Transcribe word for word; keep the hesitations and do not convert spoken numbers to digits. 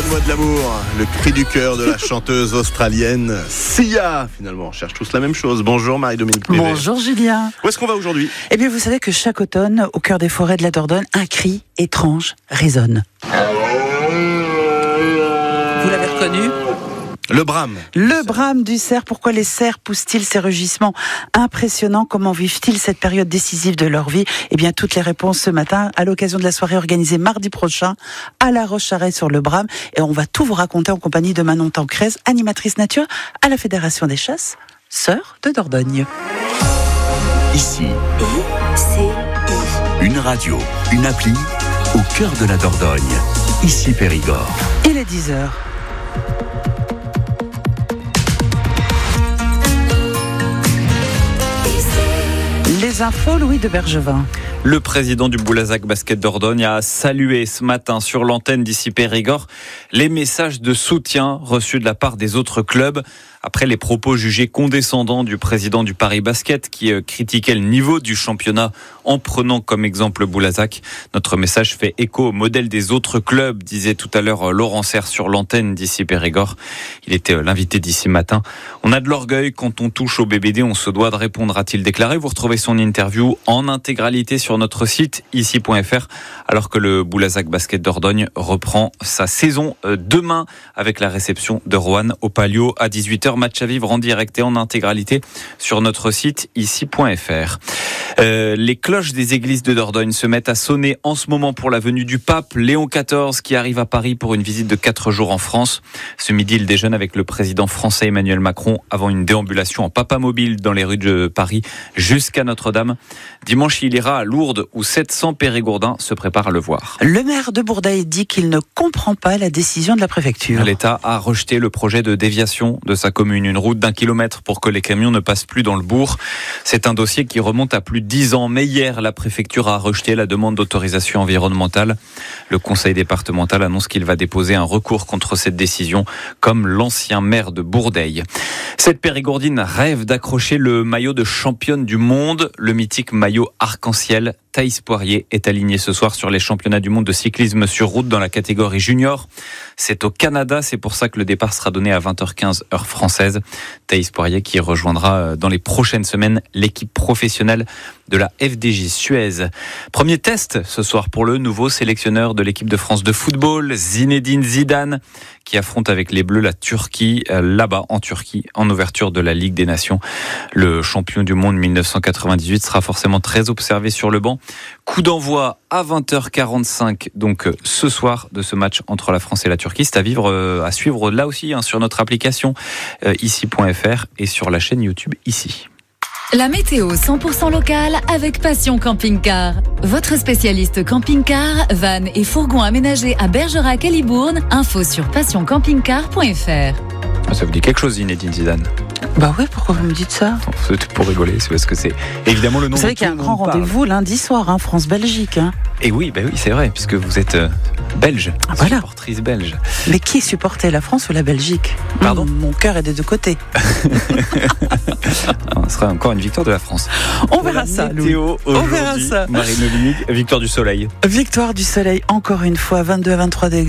Donne-moi de l'amour, le cri du cœur de la chanteuse australienne Sia. Finalement, on cherche tous la même chose. Bonjour Marie-Dominique Privé. Bonjour Julien. Où est-ce qu'on va aujourd'hui ? Eh bien, vous savez que chaque automne, au cœur des forêts de la Dordogne, un cri étrange résonne. Vous l'avez reconnu ? Le brame. Le brame du cerf. Pourquoi les cerfs poussent-ils ces rugissements impressionnants ? Comment vivent-ils cette période décisive de leur vie ? Eh bien, toutes les réponses ce matin, à l'occasion de la soirée organisée mardi prochain à La Roche-Charey sur le brame. Et on va tout vous raconter en compagnie de Manon Tancrez, animatrice nature à la Fédération des chasses, sœur de Dordogne. Ici, une radio, une appli, au cœur de la Dordogne. Ici Périgord. Il est dix heures. Les infos, Louis de Bergevin. Le président du Boulazac Basket Dordogne a salué ce matin sur l'antenne d'Ici Périgord les messages de soutien reçus de la part des autres clubs après les propos jugés condescendants du président du Paris Basket qui critiquait le niveau du championnat en prenant comme exemple le Boulazac. Notre message fait écho au modèle des autres clubs, disait tout à l'heure Laurent Serre sur l'antenne d'Ici Périgord. Il était l'invité d'Ici Matin. On a de l'orgueil quand on touche au B B D, on se doit de répondre, a-t-il déclaré. Vous retrouvez son interview en intégralité sur notre site ici point f r, alors que le Boulazac Basket Dordogne reprend sa saison demain avec la réception de Roanne au Palio à dix-huit heures. Match à vivre en direct et en intégralité sur notre site ici point f r. Euh, les cloches des églises de Dordogne se mettent à sonner en ce moment pour la venue du pape Léon quatorze qui arrive à Paris pour une visite de quatre jours en France. Ce midi, il déjeune avec le président français Emmanuel Macron avant une déambulation en papamobile dans les rues de Paris jusqu'à Notre-Dame. Dimanche, il ira à Lourdes où sept cents Périgourdins se préparent à le voir. Le maire de Bourdeil dit qu'il ne comprend pas la décision de la préfecture. L'État a rejeté le projet de déviation de sa commune, une route d'un kilomètre pour que les camions ne passent plus dans le bourg. C'est un dossier qui remonte à plus de dix ans, mais hier, la préfecture a rejeté la demande d'autorisation environnementale. Le conseil départemental annonce qu'il va déposer un recours contre cette décision, comme l'ancien maire de Bourdeil. Cette Périgourdine rêve d'accrocher le maillot de championne du monde, le mythique maillot arc-en-ciel. Thaïs Poirier est alignée ce soir sur les championnats du monde de cyclisme sur route dans la catégorie junior. C'est au Canada, c'est pour ça que le départ sera donné à vingt heures quinze heure française. Thaïs Poirier qui rejoindra dans les prochaines semaines l'équipe professionnelle de la F D J Suez. Premier test ce soir pour le nouveau sélectionneur de l'équipe de France de football, Zinedine Zidane, qui affronte avec les Bleus la Turquie, là-bas en Turquie, en ouverture de la Ligue des Nations. Le champion du monde mille neuf cent quatre-vingt-dix-huit sera forcément très observé sur le banc. Coup d'envoi à vingt heures quarante-cinq, donc ce soir, de ce match entre la France et la Turquie. C'est à vivre, à suivre là aussi hein, sur notre application euh, ici point f r et sur la chaîne YouTube ici. La météo cent pour cent locale avec Passion Camping Car. Votre spécialiste camping-car, van et fourgon aménagés à Bergerac et Libourne. Info sur passion camping car point f r. Ça vous dit quelque chose, Zinedine Zidane ? Bah ouais, pourquoi vous me dites ça ? C'est pour rigoler, c'est parce que c'est évidemment le nom. Vous savez qu'il y a un grand rendez-vous lundi soir, hein, France-Belgique. Hein. Et oui, bah oui, c'est vrai, puisque vous êtes euh, belge, ah, voilà. supportrice belge. Mais qui supportait la France ou la Belgique ? Pardon ? mmh, Mon cœur est des deux côtés. Ce sera encore une victoire de la France. On verra ça, météo On verra ça. Marine Dominique, victoire du soleil. Victoire du soleil, encore une fois, vingt-deux à vingt-trois degrés.